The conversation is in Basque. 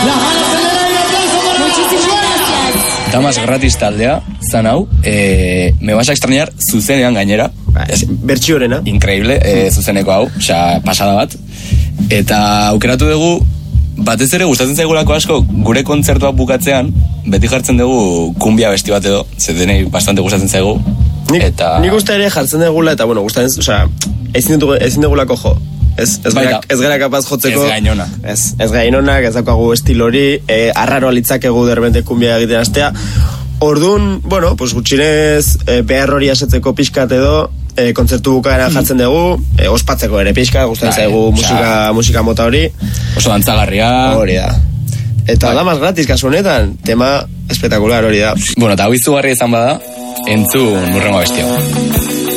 Damas gratis taldea, zan hau, me vas a extrañar zuzenean gainera. Bertsiorena. Increíble, zuzeneko hau, osea, pasada bat. Eta aukeratu dugu, batez ere gustatzen zaigulako asko, gure kontzertuak bukatzean, beti jartzen dugu kumbia besti bat edo, zetenei bastante gustatzen zaigu. Nik uste ere jartzen dugula, eta bueno, gustatzen, osea, ezin dugulako jo. Ez gara kapaz jotzeko. Ez gainonak. Ez gainonak, ez daukagu estilori, arraro alitzakegu derbente kumbia egiten astea. Orduan, bueno, pues gutxinez behar hori asetzeko pixkat edo, kontzertu bukaera jartzen dugu, ospatzeko ere pixka, gustatzen zaigu musika mota hori. Oso dantzagarria. Hori da. Eta damas gratis kasu honetan, tema espetakular hori da. Bueno, eta hau izugarria izan bada, entzun hurrengo bestia.